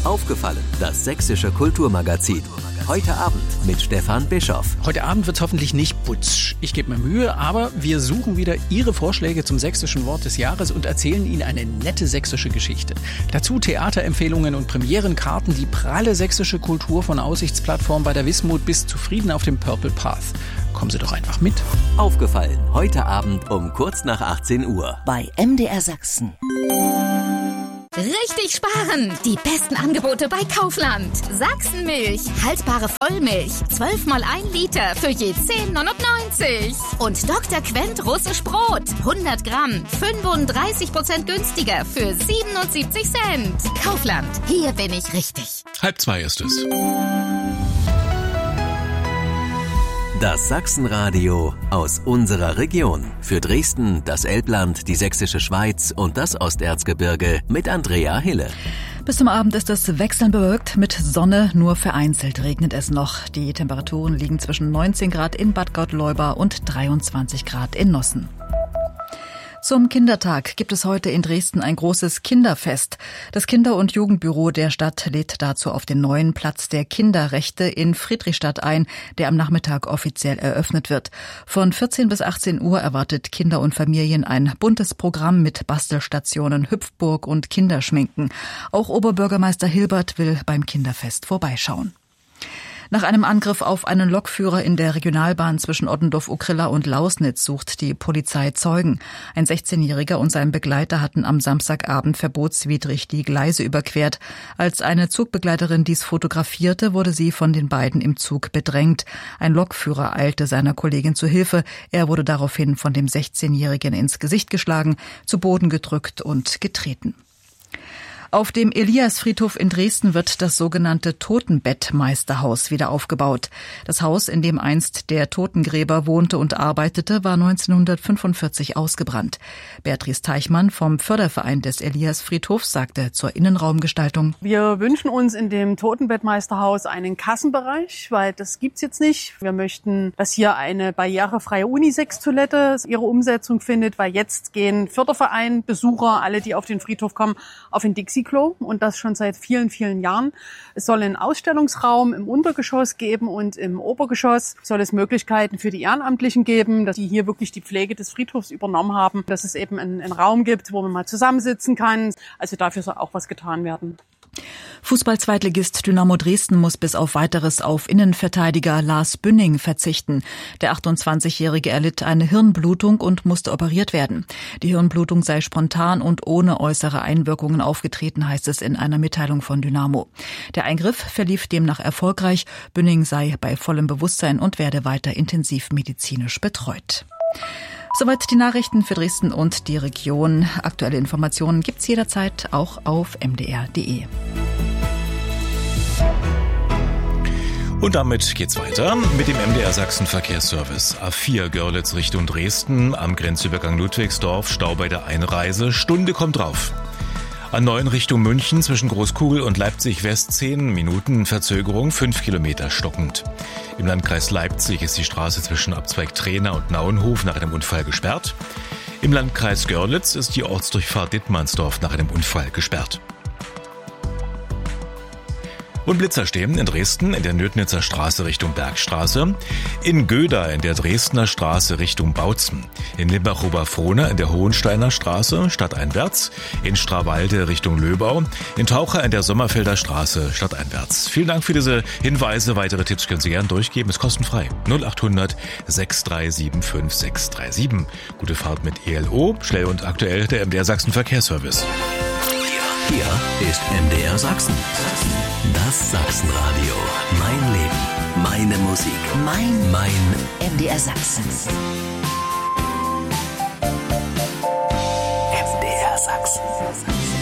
Aufgefallen, das sächsische Kulturmagazin. Heute Abend mit Stefan Bischoff. Heute Abend wird es hoffentlich nicht putsch. Ich gebe mir Mühe, aber wir suchen wieder Ihre Vorschläge zum sächsischen Wort des Jahres und erzählen Ihnen eine nette sächsische Geschichte. Dazu Theaterempfehlungen und Premierenkarten, die pralle sächsische Kultur von Aussichtsplattform bei der Wismut bis zu Frieden auf dem Purple Path. Kommen Sie doch einfach mit. Aufgefallen, heute Abend um kurz nach 18 Uhr. Bei MDR Sachsen. Richtig sparen! Die besten Angebote bei Kaufland. Sachsenmilch, haltbare Vollmilch, 12 mal 1 Liter für je 10,99. Und Dr. Quent russisch Brot, 100 Gramm, 35% günstiger für 77 Cent. Kaufland, hier bin ich richtig. 1:30 ist es. Das Sachsenradio aus unserer Region. Für Dresden, das Elbland, die Sächsische Schweiz und das Osterzgebirge mit Andrea Hille. Bis zum Abend ist es wechselnd bewölkt mit Sonne, nur vereinzelt regnet es noch. Die Temperaturen liegen zwischen 19 Grad in Bad Gottleuba und 23 Grad in Nossen. Zum Kindertag gibt es heute in Dresden ein großes Kinderfest. Das Kinder- und Jugendbüro der Stadt lädt dazu auf den neuen Platz der Kinderrechte in Friedrichstadt ein, der am Nachmittag offiziell eröffnet wird. Von 14 bis 18 Uhr erwartet Kinder und Familien ein buntes Programm mit Bastelstationen, Hüpfburg und Kinderschminken. Auch Oberbürgermeister Hilbert will beim Kinderfest vorbeischauen. Nach einem Angriff auf einen Lokführer in der Regionalbahn zwischen Oddendorf-Ukhrilla und Lausnitz sucht die Polizei Zeugen. Ein 16-Jähriger und sein Begleiter hatten am Samstagabend verbotswidrig die Gleise überquert. Als eine Zugbegleiterin dies fotografierte, wurde sie von den beiden im Zug bedrängt. Ein Lokführer eilte seiner Kollegin zu Hilfe. Er wurde daraufhin von dem 16-Jährigen ins Gesicht geschlagen, zu Boden gedrückt und getreten. Auf dem Eliasfriedhof in Dresden wird das sogenannte Totenbettmeisterhaus wieder aufgebaut. Das Haus, in dem einst der Totengräber wohnte und arbeitete, war 1945 ausgebrannt. Beatrice Teichmann vom Förderverein des Eliasfriedhofs sagte zur Innenraumgestaltung: Wir wünschen uns in dem Totenbettmeisterhaus einen Kassenbereich, weil das gibt's jetzt nicht. Wir möchten, dass hier eine barrierefreie Unisex-Toilette ihre Umsetzung findet, weil jetzt gehen Förderverein, Besucher, alle, die auf den Friedhof kommen, auf den Dixie-Klo und das schon seit vielen, vielen Jahren. Es soll einen Ausstellungsraum im Untergeschoss geben und im Obergeschoss soll es Möglichkeiten für die Ehrenamtlichen geben, dass die hier wirklich die Pflege des Friedhofs übernommen haben, dass es eben einen Raum gibt, wo man mal zusammensitzen kann. Also dafür soll auch was getan werden. Fußball-Zweitligist Dynamo Dresden muss bis auf Weiteres auf Innenverteidiger Lars Bünning verzichten. Der 28-Jährige erlitt eine Hirnblutung und musste operiert werden. Die Hirnblutung sei spontan und ohne äußere Einwirkungen aufgetreten, heißt es in einer Mitteilung von Dynamo. Der Eingriff verlief demnach erfolgreich. Bünning sei bei vollem Bewusstsein und werde weiter intensiv medizinisch betreut. Soweit die Nachrichten für Dresden und die Region. Aktuelle Informationen gibt's jederzeit auch auf mdr.de. Und damit geht's weiter mit dem MDR Sachsen Verkehrsservice. A4 Görlitz Richtung Dresden, am Grenzübergang Ludwigsdorf, Stau bei der Einreise, Stunde kommt drauf. A9 Richtung München zwischen Großkugel und Leipzig West 10 Minuten Verzögerung, 5 Kilometer stockend. Im Landkreis Leipzig ist die Straße zwischen Abzweig Trehna und Nauenhof nach einem Unfall gesperrt. Im Landkreis Görlitz ist die Ortsdurchfahrt Dittmannsdorf nach einem Unfall gesperrt. Und Blitzer stehen in Dresden in der Nödnitzer Straße Richtung Bergstraße, in Göda in der Dresdner Straße Richtung Bautzen, in Limbach-Oberfrohna in der Hohensteiner Straße stadteinwärts, in Strawalde Richtung Löbau, in Taucher in der Sommerfelder Straße stadteinwärts. Vielen Dank für diese Hinweise. Weitere Tipps können Sie gerne durchgeben. Ist kostenfrei. 0800 637 5637. Gute Fahrt mit ELO. Schnell und aktuell der MDR Sachsen Verkehrsservice. Hier ist MDR Sachsen. Das Sachsenradio. Mein Leben. Meine Musik. Mein MDR Sachsen. MDR Sachsen.